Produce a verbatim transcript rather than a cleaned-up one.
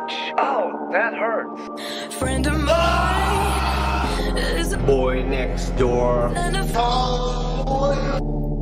Ouch! Oh, that hurts. Friend of mine is a Boy next door. and a